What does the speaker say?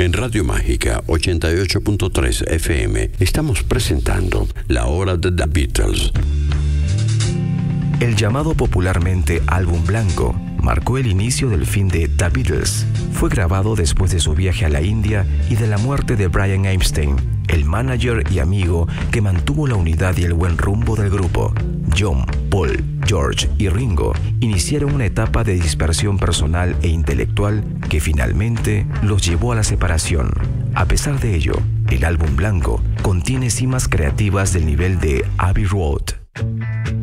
En Radio Mágica 88.3 FM estamos presentando La Hora de The Beatles. El llamado popularmente Álbum Blanco marcó el inicio del fin de The Beatles. Fue grabado después de su viaje a la India y de la muerte de Brian Epstein, el manager y amigo que mantuvo la unidad y el buen rumbo del grupo. John, Paul, George y Ringo iniciaron una etapa de dispersión personal e intelectual que finalmente los llevó a la separación. A pesar de ello, el Álbum Blanco contiene cimas creativas del nivel de Abbey Road.